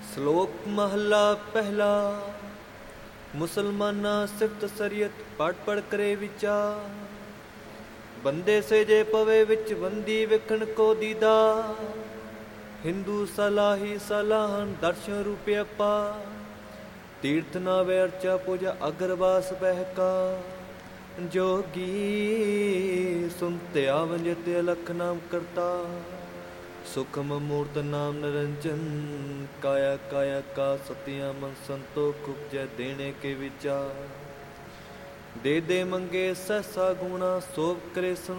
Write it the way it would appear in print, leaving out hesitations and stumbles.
ਸ਼ਲੋਕ ਮਹੱਲਾ ਪਹਿਲਾ। ਮੁਸਲਮਾਨਾ ਸਿਫਤ ਸਰੀਅਤ ਪੜ ਪੜ ਕਰੇ ਵਿਚਾਰ। ਬੰਦੇ ਸੇ ਜੇ ਪਵੇ ਵਿੱਚ ਬੰਦੀ ਵੇਖਣ ਕੋ ਦੀਦਾ। ਹਿੰਦੂ ਸਲਾਹੀ ਸਲਾਹਨ ਦਰਸ਼ਨ ਰੂਪਿਆ ਪਾ। ਤੀਰਥ ਨਾਵੇ ਅਰਚਾ ਪੂਜਾ ਅਗਰਵਾਸ ਬਹਿਕਾ। ਜੋਗੀ ਸੁਨਤੇ ਆਵੰਜਤ ਅਲਖ ਨਾਮ ਕਰਤਾ। ਸੁਖਮ ਮੂਰਤ ਨਾਮ ਨਿਰੰਜਨ। ਕਾਇਆ ਕਾਇਆ ਕਾ ਸਤਿਆ ਮਨ ਸੰਤੋਖ ਉਪਜੈ ਦੇਣੇ ਕੇ ਵਿਚਾਰ। ਦੇ ਦੇ ਮੰਗੇ ਸਹਸਾ ਗੁਣਾ ਸੋਭ ਕਰੇ